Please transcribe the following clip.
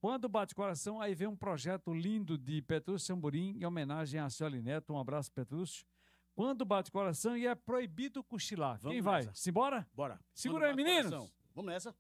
Quando bate coração, aí vem um projeto lindo de Petrúcio Samborim, em homenagem a Cioli Neto. Um abraço, Petrúcio. Quando bate coração e é proibido cochilar. Vamos Quem vai? nessa. Simbora? Bora. Segura aí, Quando bate meninos. coração. Vamos nessa.